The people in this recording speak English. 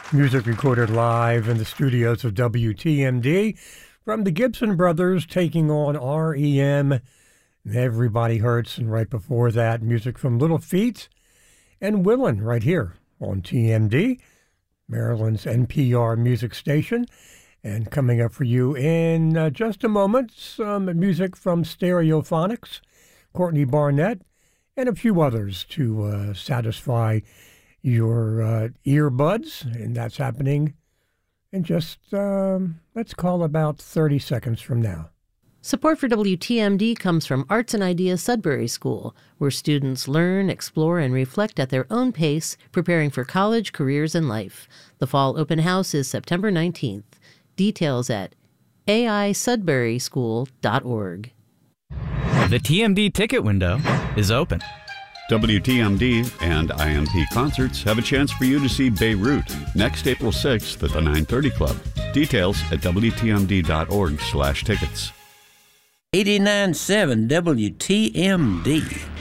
Music recorded live in the studios of WTMD from the Gibson Brothers taking on REM. Everybody Hurts, and right before that, music from Little Feat and Willin' right here on TMD, Maryland's NPR music station. And coming up for you in just a moment, some music from Stereophonics, Courtney Barnett, and a few others to satisfy your earbuds, and that's happening in just, let's call about 30 seconds from now. Support for WTMD comes from Arts and Ideas Sudbury School, where students learn, explore, and reflect at their own pace, preparing for college, careers, and life. The fall open house is September 19th. Details at aisudburyschool.org. The TMD ticket window is open. WTMD and IMP Concerts have a chance for you to see Beirut next April 6th at the 930 Club. Details at WTMD.org/tickets. 89.7 WTMD.